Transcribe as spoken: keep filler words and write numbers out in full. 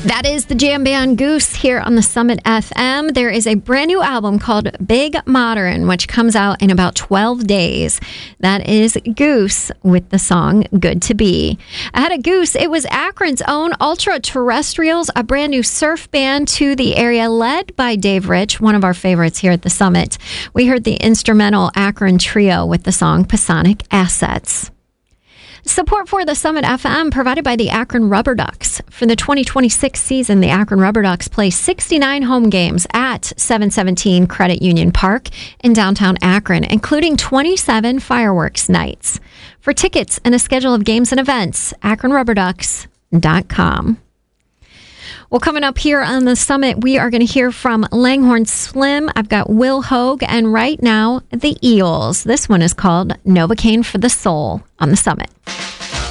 That is the jam band Goose here on the Summit F M. There is a brand new album called Big Modern, which comes out in about twelve days. That is Goose with the song Good to Be. Ahead of Goose, it was Akron's own Ultra Terrestrials, a brand new surf band to the area led by Dave Rich, one of our favorites here at the Summit. We heard the instrumental Akron Trio with the song Pasonic Assets. Support for the Summit F M provided by the Akron Rubber Ducks. For the twenty twenty-six season, the Akron Rubber Ducks play sixty-nine home games at seven seventeen Credit Union Park in downtown Akron, including twenty-seven fireworks nights. For tickets and a schedule of games and events, akron rubber ducks dot com. Well, coming up here on the Summit, we are going to hear from Langhorne Slim. I've got Will Hogue, and right now, the Eels. This one is called Novocaine for the Soul on the Summit.